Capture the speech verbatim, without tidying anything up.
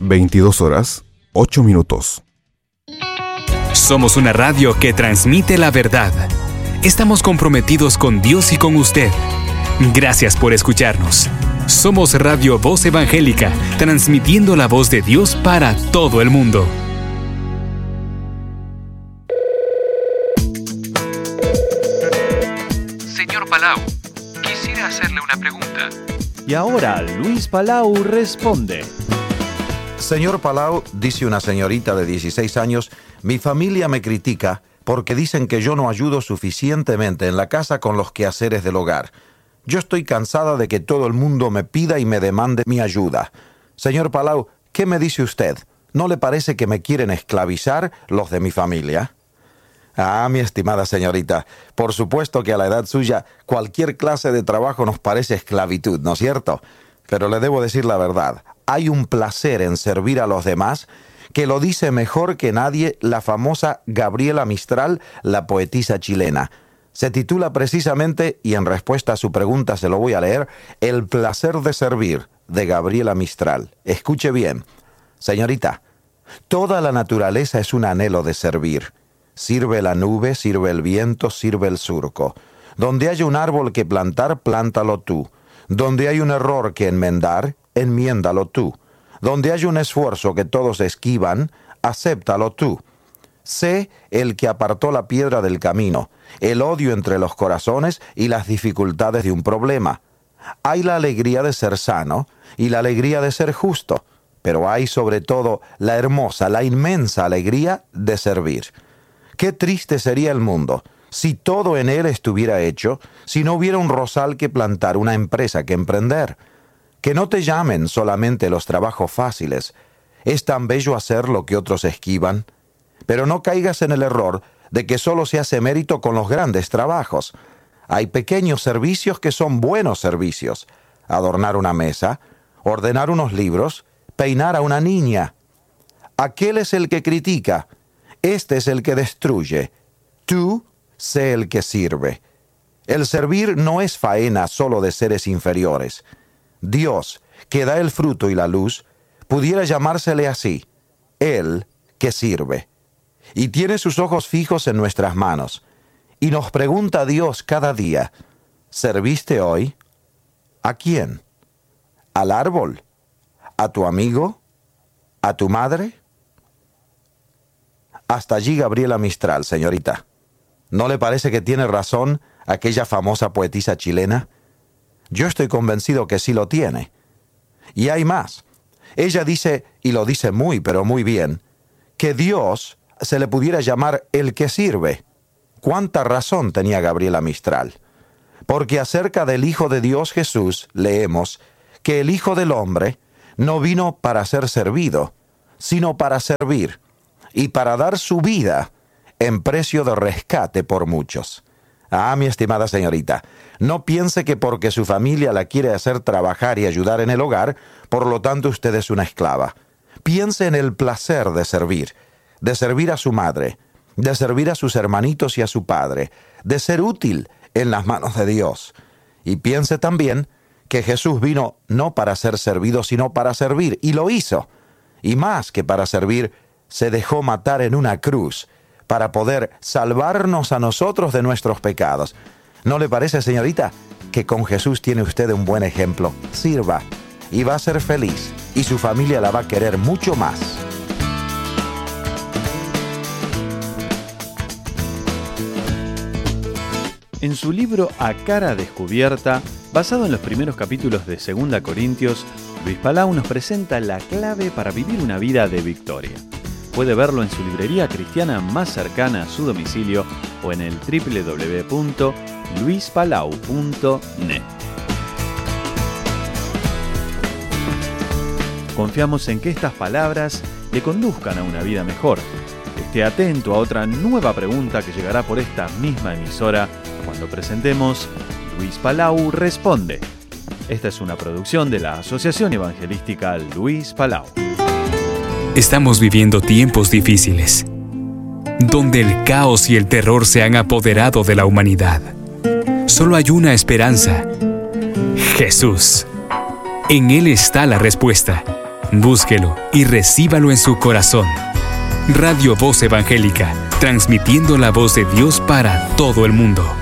veintidós horas, ocho minutos. Somos una radio que transmite la verdad. Estamos comprometidos con Dios y con usted. Gracias por escucharnos. Somos Radio Voz Evangélica, transmitiendo la voz de Dios para todo el mundo. Señor Palau, quisiera hacerle una pregunta. Y ahora Luis Palau responde. Señor Palau, dice una señorita de dieciséis años, mi familia me critica porque dicen que yo no ayudo suficientemente en la casa con los quehaceres del hogar. Yo estoy cansada de que todo el mundo me pida y me demande mi ayuda. Señor Palau, ¿qué me dice usted? ¿No le parece que me quieren esclavizar los de mi familia? Ah, mi estimada señorita, por supuesto que a la edad suya cualquier clase de trabajo nos parece esclavitud, ¿no es cierto? Pero le debo decir la verdad, hay un placer en servir a los demás que lo dice mejor que nadie la famosa Gabriela Mistral, la poetisa chilena. Se titula precisamente, y en respuesta a su pregunta se lo voy a leer, El placer de servir, de Gabriela Mistral. Escuche bien. Señorita, toda la naturaleza es un anhelo de servir. Sirve la nube, sirve el viento, sirve el surco. Donde haya un árbol que plantar, plántalo tú. Donde hay un error que enmendar, enmiéndalo tú. Donde haya un esfuerzo que todos esquivan, acéptalo tú. Sé el que apartó la piedra del camino, el odio entre los corazones y las dificultades de un problema. Hay la alegría de ser sano y la alegría de ser justo, pero hay sobre todo la hermosa, la inmensa alegría de servir. Qué triste sería el mundo si todo en él estuviera hecho, si no hubiera un rosal que plantar, una empresa que emprender. Que no te llamen solamente los trabajos fáciles. Es tan bello hacer lo que otros esquivan. Pero no caigas en el error de que solo se hace mérito con los grandes trabajos. Hay pequeños servicios que son buenos servicios. Adornar una mesa, ordenar unos libros, peinar a una niña. Aquel es el que critica. Este es el que destruye. Tú sé el que sirve. El servir no es faena solo de seres inferiores. Dios, que da el fruto y la luz, pudiera llamársele así, Él que sirve. Y tiene sus ojos fijos en nuestras manos. Y nos pregunta a Dios cada día, ¿serviste hoy? ¿A quién? ¿Al árbol? ¿A tu amigo? ¿A tu madre? Hasta allí Gabriela Mistral, señorita. ¿No le parece que tiene razón aquella famosa poetisa chilena? Yo estoy convencido que sí lo tiene. Y hay más. Ella dice, y lo dice muy, pero muy bien, que Dios se le pudiera llamar el que sirve. ¿Cuánta razón tenía Gabriela Mistral? Porque acerca del Hijo de Dios Jesús leemos que el Hijo del Hombre no vino para ser servido, sino para servir, y para dar su vida en precio de rescate por muchos. Ah, mi estimada señorita, no piense que porque su familia la quiere hacer trabajar y ayudar en el hogar, por lo tanto usted es una esclava. Piense en el placer de servir, de servir a su madre, de servir a sus hermanitos y a su padre, de ser útil en las manos de Dios. Y piense también que Jesús vino no para ser servido, sino para servir, y lo hizo. Y más que para servir, se dejó matar en una cruz, para poder salvarnos a nosotros de nuestros pecados. ¿No le parece, señorita, que con Jesús tiene usted un buen ejemplo? Sirva, y va a ser feliz, y su familia la va a querer mucho más. En su libro A Cara Descubierta, basado en los primeros capítulos de Segunda Corintios, Luis Palau nos presenta la clave para vivir una vida de victoria. Puede verlo en su librería cristiana más cercana a su domicilio o en el doble u doble u doble u punto luis palau punto net. Confiamos en que estas palabras le conduzcan a una vida mejor. Esté atento a otra nueva pregunta que llegará por esta misma emisora cuando presentemos Luis Palau Responde. Esta es una producción de la Asociación Evangelística Luis Palau. Estamos viviendo tiempos difíciles, donde el caos y el terror se han apoderado de la humanidad. Solo hay una esperanza: Jesús. En Él está la respuesta. Búsquelo y recíbalo en su corazón. Radio Voz Evangélica, transmitiendo la voz de Dios para todo el mundo.